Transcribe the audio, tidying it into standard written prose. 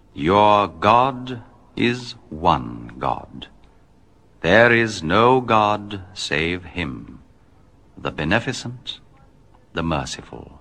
Your God is one God. There is no God save him, the beneficent, the merciful.